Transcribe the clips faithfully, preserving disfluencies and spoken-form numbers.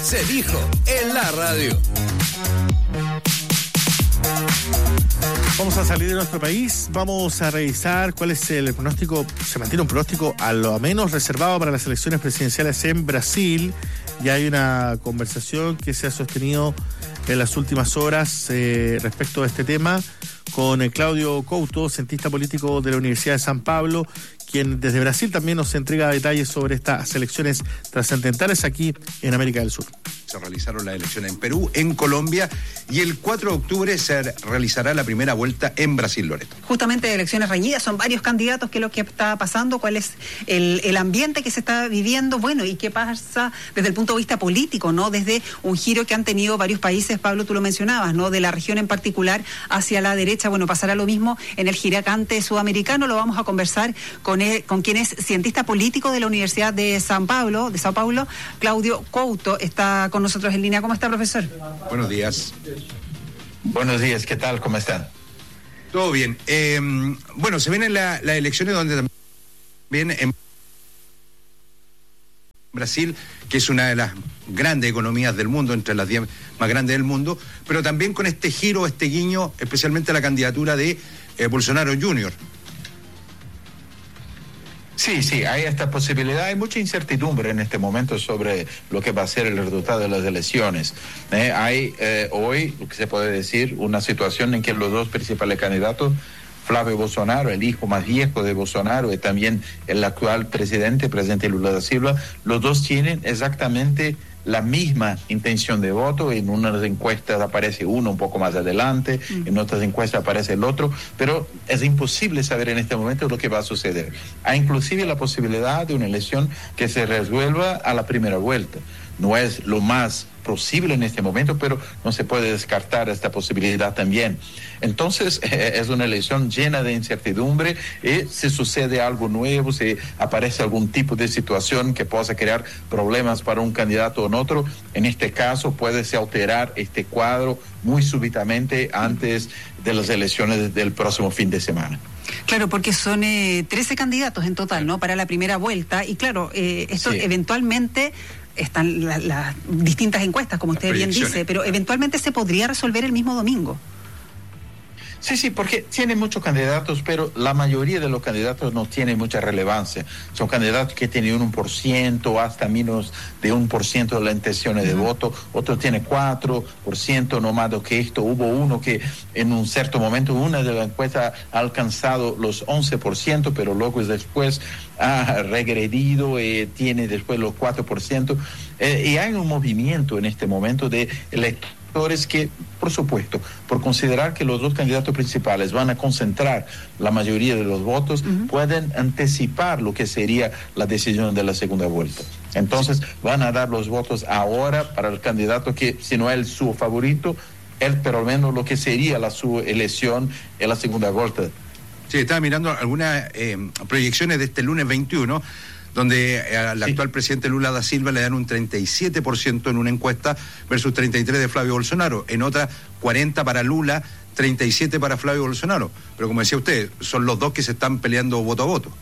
se dijo en la radio. Vamos a salir de nuestro país, vamos a revisar cuál es el pronóstico, se mantiene un pronóstico a lo menos reservado para las elecciones presidenciales en Brasil. Ya hay una conversación que se ha sostenido en las últimas horas eh, respecto a este tema con eh, Claudio Couto, cientista político de la Universidad de San Pablo, quien desde Brasil también nos entrega detalles sobre estas elecciones trascendentales aquí en América del Sur. Se realizaron las elecciones en Perú, en Colombia, y el cuatro de octubre se realizará la primera vuelta en Brasil, Loreto. Justamente elecciones reñidas, son varios candidatos. ¿Qué es lo que está pasando? ¿Cuál es el, el ambiente que se está viviendo? Bueno, ¿y qué pasa desde el punto de vista político, no? Desde un giro que han tenido varios países, Pablo, tú lo mencionabas, ¿no? De la región en particular hacia la derecha. Bueno, pasará lo mismo en el giracante sudamericano. Lo vamos a conversar con él, con quien es cientista político de la Universidad de San Pablo, de Sao Paulo, Claudio Couto, está con nosotros en línea. ¿Cómo está, profesor? Buenos días. Buenos días, ¿qué tal? ¿Cómo están? Todo bien. Eh, bueno, se vienen las la elecciones donde también en Brasil, que es una de las grandes economías del mundo, entre las diez más grandes del mundo, pero también con este giro, este guiño, especialmente la candidatura de eh, Bolsonaro junior Sí, sí, hay esta posibilidad. Hay mucha incertidumbre en este momento sobre lo que va a ser el resultado de las elecciones. Eh, hay eh, hoy, lo que se puede decir, una situación en que los dos principales candidatos, Flávio Bolsonaro, el hijo más viejo de Bolsonaro, y también el actual presidente, presidente Lula da Silva, los dos tienen exactamente la misma intención de voto. En unas encuestas aparece uno un poco más adelante, mm. en otras encuestas aparece el otro, pero es imposible saber en este momento lo que va a suceder. Hay inclusive la posibilidad de una elección que se resuelva a la primera vuelta. No es lo más posible en este momento, pero no se puede descartar esta posibilidad también. Entonces, eh, es una elección llena de incertidumbre, y si sucede algo nuevo, si aparece algún tipo de situación que pueda crear problemas para un candidato o otro, en este caso puede se alterar este cuadro muy súbitamente antes de las elecciones del próximo fin de semana. Claro, porque son eh, trece candidatos en total, ¿no? Para la primera vuelta, y claro, eh, esto sí. eventualmente están las la distintas encuestas, como usted bien dice, pero eventualmente se podría resolver el mismo domingo. Sí, sí, porque tiene muchos candidatos, pero la mayoría de los candidatos no tienen mucha relevancia. Son candidatos que tienen un por ciento, hasta menos de un por ciento de las intenciones de uh-huh. voto. Otros tienen cuatro por ciento, no más que esto. Hubo uno que en un cierto momento, una de las encuestas ha alcanzado los once por ciento, pero luego después ha regredido, eh, tiene después los cuatro por ciento. Eh, y hay un movimiento en este momento de electores que, por supuesto, por considerar que los dos candidatos principales van a concentrar la mayoría de los votos, uh-huh. pueden anticipar lo que sería la decisión de la segunda vuelta. Entonces, van a dar los votos ahora para el candidato que, si no es su favorito, él, pero al menos lo que sería la su elección en la segunda vuelta. Sí, estaba mirando algunas eh, proyecciones de este lunes veintiuno, donde al sí. actual presidente Lula da Silva le dan un treinta y siete por ciento en una encuesta versus treinta y tres por ciento de Flávio Bolsonaro. En otra, cuarenta para Lula, treinta y siete para Flávio Bolsonaro. Pero como decía usted, son los dos que se están peleando voto a voto.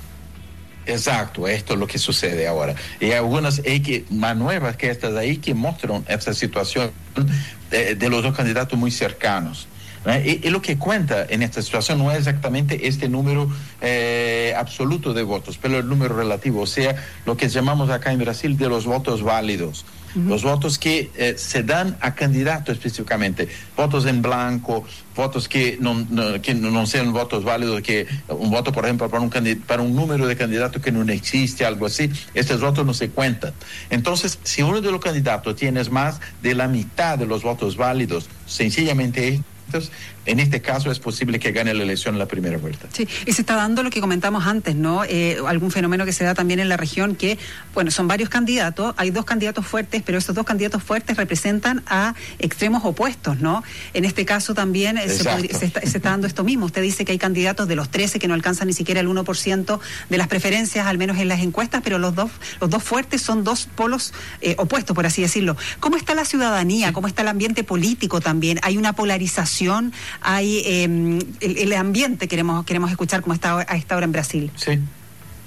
Exacto, esto es lo que sucede ahora. Y hay algunas que, más nuevas que estas ahí que muestran esta situación de, de los dos candidatos muy cercanos. Y, y lo que cuenta en esta situación no es exactamente este número eh, absoluto de votos, pero el número relativo, o sea, lo que llamamos acá en Brasil de los votos válidos. Uh-huh. Los votos que eh, se dan a candidato específicamente, votos en blanco, votos que no, no, que no sean votos válidos, que un voto, por ejemplo, para un, candid- para un número de candidatos que no existe, algo así, estos votos no se cuentan. Entonces, si uno de los candidatos tiene más de la mitad de los votos válidos, sencillamente en este caso es posible que gane la elección en la primera vuelta. Sí, y se está dando lo que comentamos antes, ¿no? Eh, algún fenómeno que se da también en la región que, bueno, son varios candidatos, hay dos candidatos fuertes, pero esos dos candidatos fuertes representan a extremos opuestos, ¿no? En este caso también eh, se, podría, se, está, se está dando esto mismo. Usted dice que hay candidatos de los trece que no alcanzan ni siquiera el uno por ciento de las preferencias, al menos en las encuestas, pero los dos, los dos fuertes son dos polos eh, opuestos, por así decirlo. ¿Cómo está la ciudadanía? Sí. ¿Cómo está el ambiente político también? ¿Hay una polarización? Hay eh, el, el ambiente, queremos queremos escuchar cómo está a esta hora en Brasil. Sí.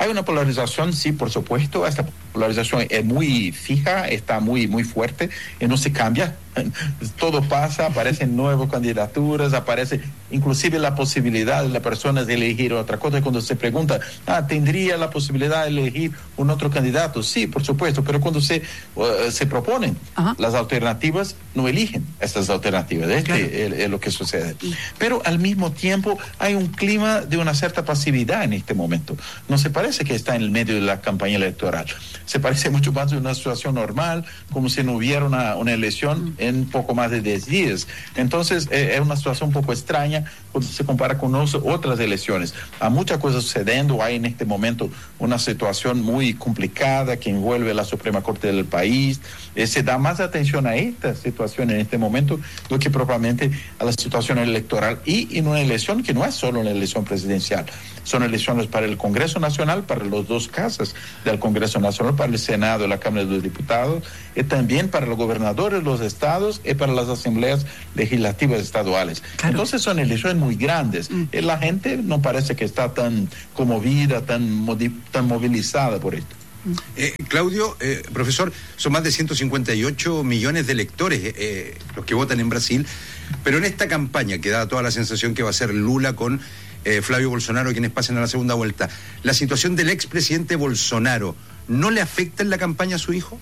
Hay una polarización, sí, por supuesto. Esta polarización es muy fija, está muy, muy fuerte y no se cambia. Todo pasa, aparecen nuevas candidaturas, aparece inclusive la posibilidad de la persona de elegir otra cosa. Cuando se pregunta, ah, ¿tendría la posibilidad de elegir un otro candidato? Sí, por supuesto, pero cuando se, uh, se proponen Ajá. las alternativas, no eligen estas alternativas. Es, claro. que, es, es lo que sucede. Pero al mismo tiempo hay un clima de una cierta pasividad en este momento. No se parece que está en el medio de la campaña electoral. Se parece mucho más de una situación normal, como si no hubiera una, una elección mm. en poco más de diez días. Entonces, eh, es una situación un poco extraña cuando se compara con los, otras elecciones. Hay muchas cosas sucediendo, hay en este momento una situación muy complicada que envuelve a la Suprema Corte del país. Eh, se da más atención a esta situación en este momento do que propiamente a la situación electoral y en una elección que no es solo una elección presidencial. Son elecciones para el Congreso Nacional, para los dos casas del Congreso Nacional, para el Senado y la Cámara de los Diputados, y también para los gobernadores de los estados y para las asambleas legislativas estaduales. Claro. Entonces son elecciones muy grandes. Mm. Y la gente no parece que está tan conmovida, tan, tan movilizada por esto. Eh, Claudio, eh, profesor, son más de ciento cincuenta y ocho millones de electores eh, los que votan en Brasil, pero en esta campaña que da toda la sensación que va a ser Lula con eh, Flavio Bolsonaro quienes pasen a la segunda vuelta, ¿la situación del expresidente Bolsonaro no le afecta en la campaña a su hijo?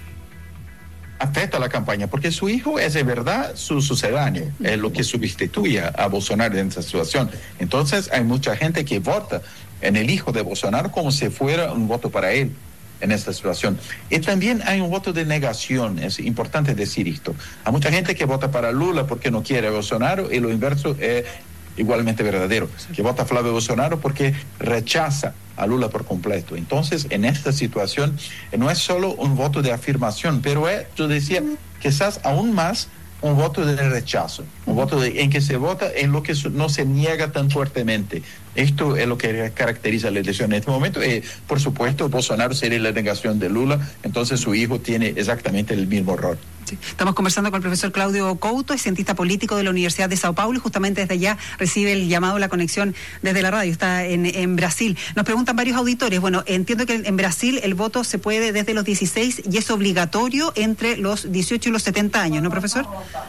Afecta a la campaña, porque su hijo es de verdad su sucedáneo, es lo que sustituye a Bolsonaro en esta situación. Entonces hay mucha gente que vota en el hijo de Bolsonaro como si fuera un voto para él en esta situación. Y también hay un voto de negación, es importante decir esto. Hay mucha gente que vota para Lula porque no quiere a Bolsonaro, y lo inverso es igualmente verdadero, que vota a Flavio Bolsonaro porque rechaza a Lula por completo. Entonces, en esta situación, no es solo un voto de afirmación, pero es, yo decía, quizás aún más un voto de rechazo, un voto de, en que se vota en lo que no se niega tan fuertemente. Esto es lo que caracteriza la elección en este momento. Eh, por supuesto, Bolsonaro sería la negación de Lula, entonces su hijo tiene exactamente el mismo rol. Sí. Estamos conversando con el profesor Claudio Couto, es cientista político de la Universidad de Sao Paulo, y justamente desde allá recibe el llamado, la conexión desde la radio, está en, en Brasil. Nos preguntan varios auditores, bueno, entiendo que en Brasil el voto se puede desde los dieciséis y es obligatorio entre los dieciocho y los setenta años, ¿no, profesor?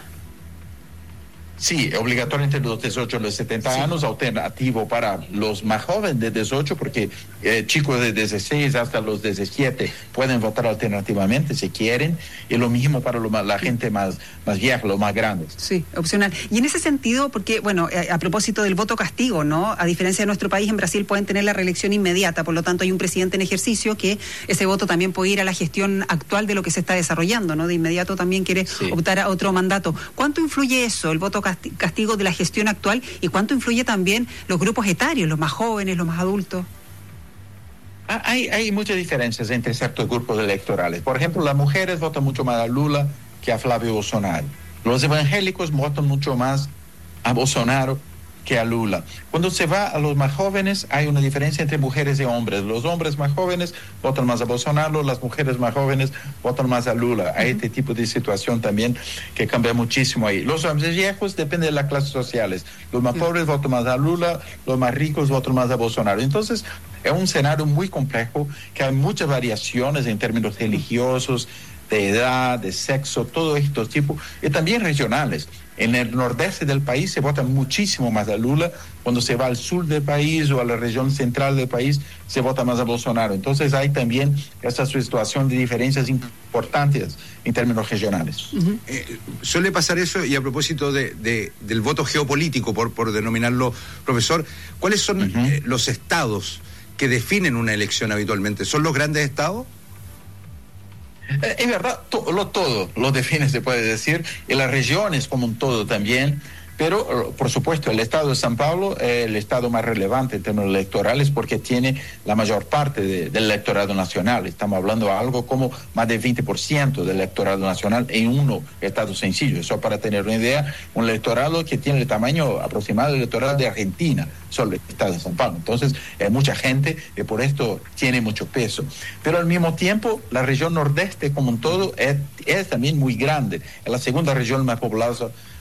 Sí, obligatorio entre los dieciocho y los setenta sí. años, alternativo para los más jóvenes de dieciocho, porque eh, chicos de dieciséis hasta los diecisiete pueden votar alternativamente si quieren, y lo mismo para lo más, la gente más, más vieja, los más grandes. Sí, opcional. Y en ese sentido, porque, bueno, a, a propósito del voto castigo, ¿no? A diferencia de nuestro país, en Brasil pueden tener la reelección inmediata, por lo tanto hay un presidente en ejercicio que ese voto también puede ir a la gestión actual de lo que se está desarrollando, ¿no? De inmediato también quiere sí. optar a otro mandato. ¿Cuánto influye eso, el voto castigo? castigo de la gestión actual, y cuánto influye también los grupos etarios, los más jóvenes, los más adultos? Hay, hay muchas diferencias entre ciertos grupos electorales. Por ejemplo, las mujeres votan mucho más a Lula que a Flavio Bolsonaro. Los evangélicos votan mucho más a Bolsonaro que a Lula. Cuando se va a los más jóvenes, hay una diferencia entre mujeres y hombres. Los hombres más jóvenes votan más a Bolsonaro, las mujeres más jóvenes votan más a Lula. Hay este tipo de situación también que cambia muchísimo ahí. Los hombres viejos depende de las clases sociales. Los más pobres votan más a Lula, los más ricos votan más a Bolsonaro. Entonces, es un escenario muy complejo, que hay muchas variaciones en términos religiosos, de edad, de sexo, todos estos tipos, y también regionales. En el nordeste del país se vota muchísimo más a Lula, cuando se va al sur del país o a la región central del país se vota más a Bolsonaro. Entonces hay también esta situación de diferencias importantes en términos regionales. Uh-huh. Eh, suele pasar eso, y a propósito de, de, del voto geopolítico, por, por denominarlo, profesor, ¿cuáles son uh-huh. eh, los estados que definen una elección habitualmente? ¿Son los grandes estados? Eh, es verdad, to, lo todo lo define, se puede decir, y las regiones como un todo también, pero por supuesto el estado de São Paulo es el estado más relevante en términos electorales porque tiene la mayor parte de, del electorado nacional. Estamos hablando de algo como más del veinte por ciento del electorado nacional en uno estado sencillo. Eso para tener una idea, un electorado que tiene el tamaño aproximado del electorado de Argentina, solo el estado de São Paulo. Entonces hay mucha gente y por esto tiene mucho peso. Pero al mismo tiempo la región nordeste como un todo es, es también muy grande. Es la segunda región más poblada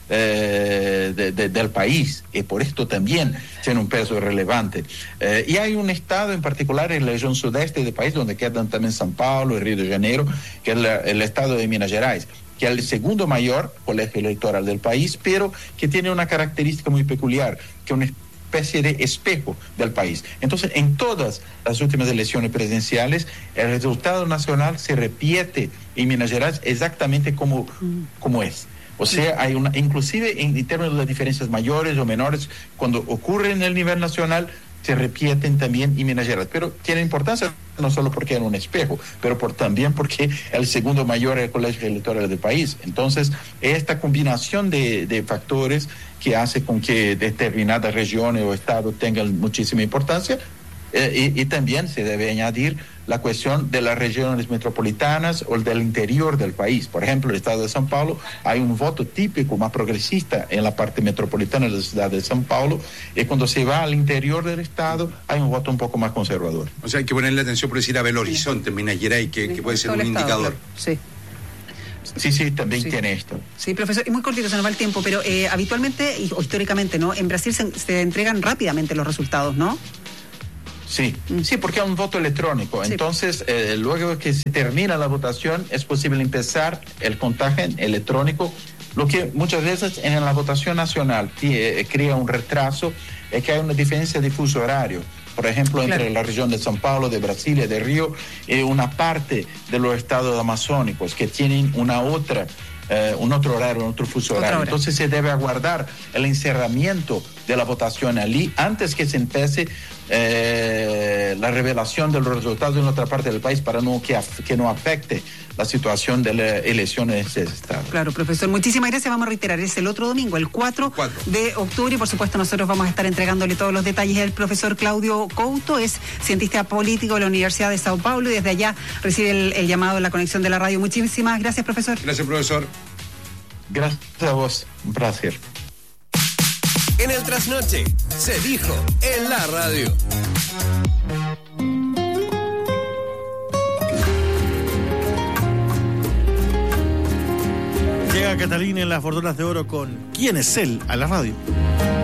eh, de, de, del país, y por esto también tiene un peso relevante. Eh, y hay un estado en particular en la región sudeste del país, donde quedan también São Paulo y Río de Janeiro, que es la, el estado de Minas Gerais, que es el segundo mayor colegio electoral del país, pero que tiene una característica muy peculiar, que es una especie de espejo del país. Entonces, en todas las últimas elecciones presidenciales, el resultado nacional se repite en Minas Gerais exactamente como, como es. O sea, hay una, inclusive en, en términos de diferencias mayores o menores, cuando ocurre en el nivel nacional, se repiten también en Minas Gerais. Pero tiene importancia no solo porque era un espejo, pero por, también porque el segundo mayor es el colegio electoral del país. Entonces, esta combinación de, de factores que hace con que determinadas regiones o estados tengan muchísima importancia, eh, y, y también se debe añadir la cuestión de las regiones metropolitanas o del interior del país. Por ejemplo, el estado de São Paulo, hay un voto típico más progresista en la parte metropolitana de la ciudad de São Paulo, y cuando se va al interior del estado, hay un voto un poco más conservador. O sea, hay que ponerle atención, por decir, a Belo Horizonte, en Minas Gerais, que, que puede ser un indicador. Sí. Sí, sí, también sí. tiene esto. Sí, profesor, y muy cortito, se nos va el tiempo, pero eh, habitualmente, y, o históricamente, ¿no? En Brasil se, se entregan rápidamente los resultados, ¿no? Sí, mm. sí, porque es un voto electrónico. Sí. Entonces, eh, luego que se termina la votación, es posible empezar el contagio electrónico, lo que muchas veces en la votación nacional eh, crea un retraso, es que hay una diferencia de fuso horario. Por ejemplo, entre claro. la región de São Paulo, de Brasilia, de Río, y una parte de los estados amazónicos que tienen una otra, eh, un otro horario, un otro fuso horario. Entonces se debe aguardar el encerramiento de la votación allí antes que se empiece eh, la revelación de los resultados en otra parte del país para no que, af- que no afecte la situación de las elecciones en ese estado. Claro, profesor. Muchísimas gracias. Vamos a reiterar, es el otro domingo, el cuatro de octubre, y por supuesto nosotros vamos a estar entregándole todos los detalles. El profesor Claudio Couto es cientista político de la Universidad de Sao Paulo y desde allá recibe el, el llamado en la conexión de la radio. Muchísimas gracias, profesor. Gracias, profesor. Gracias a vos. Un placer. En el Trasnoche se dijo en la radio. Llega Catalina en las bordonas de oro con ¿Quién es él? A la radio.